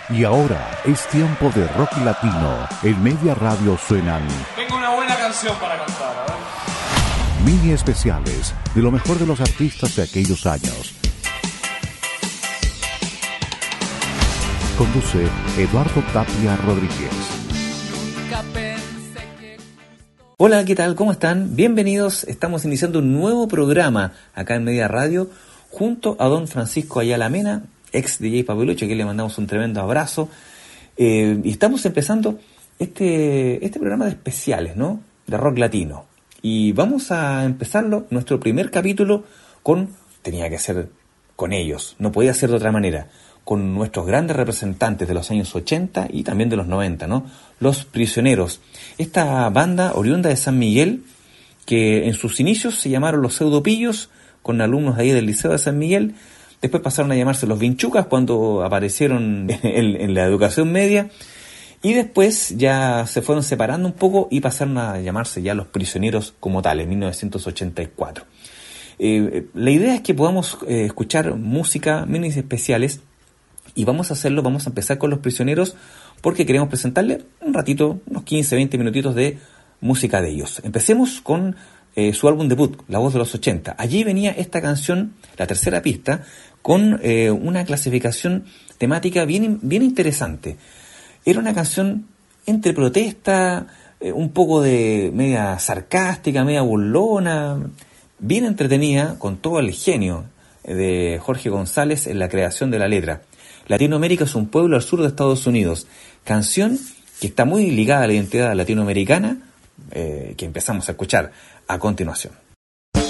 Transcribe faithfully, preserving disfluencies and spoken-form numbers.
Y ahora es tiempo de rock latino. En Media Radio suenan... Tengo una buena canción para cantar, a ver. Mini especiales de lo mejor de los artistas de aquellos años. Conduce Eduardo Tapia Rodríguez. Hola, ¿qué tal? ¿Cómo están? Bienvenidos. Estamos iniciando un nuevo programa acá en Media Radio junto a don Francisco Ayala Mena, ex D J Papelucho, que le mandamos un tremendo abrazo. Eh, y estamos empezando este, este programa de especiales, ¿no? De rock latino. Y vamos a empezarlo, nuestro primer capítulo, con, tenía que ser con ellos, no podía ser de otra manera, con nuestros grandes representantes de los años ochenta y también de los noventa, ¿no? Los Prisioneros. Esta banda oriunda de San Miguel, que en sus inicios se llamaron los Pseudopillos, con alumnos de ahí del Liceo de San Miguel. Después pasaron a llamarse los Vinchucas cuando aparecieron en, en la educación media. Y después ya se fueron separando un poco y pasaron a llamarse ya los Prisioneros como tal, en mil novecientos ochenta y cuatro. Eh, la idea es que podamos eh, escuchar música, minis especiales, y vamos a hacerlo, vamos a empezar con los Prisioneros, porque queremos presentarle un ratito, unos quince, veinte minutitos de música de ellos. Empecemos con eh, su álbum debut, La Voz de los ochenta. Allí venía esta canción, la tercera pista, con eh, una clasificación temática bien, bien interesante. Era una canción entre protesta, eh, un poco de media sarcástica, media burlona, bien entretenida, con todo el genio de Jorge González en la creación de la letra. Latinoamérica es un pueblo al sur de Estados Unidos. Canción que está muy ligada a la identidad latinoamericana, eh, que empezamos a escuchar a continuación.